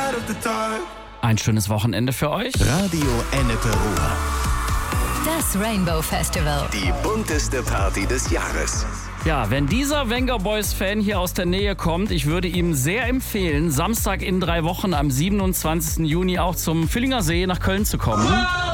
Ein schönes Wochenende für euch. Radio Ennepe-Ruhr. Das Rainbow Festival. Die bunteste Party des Jahres. Ja, wenn dieser Venga Boys-Fan hier aus der Nähe kommt, ich würde ihm sehr empfehlen, Samstag in 3 Wochen am 27. Juni auch zum Völlinger See nach Köln zu kommen.